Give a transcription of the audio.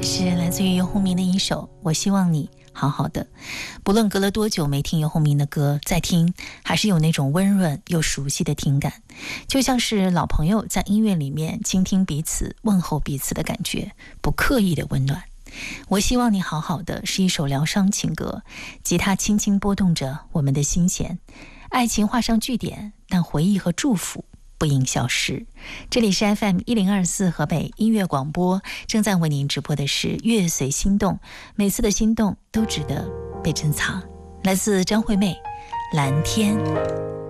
是来自于游鸿明的一首《我希望你好好的》。不论隔了多久没听游鸿明的歌，再听还是有那种温润又熟悉的听感，就像是老朋友在音乐里面倾听彼此、问候彼此的感觉，不刻意的温暖。我希望你好好的是一首疗伤情歌，吉他轻轻拨动着我们的心弦，爱情画上句点，但回忆和祝福不应消失。这里是 FM1024 河北音乐广播，正在为您直播的是乐随心动，每次的心动都值得被珍藏。来自张惠妹，蓝天。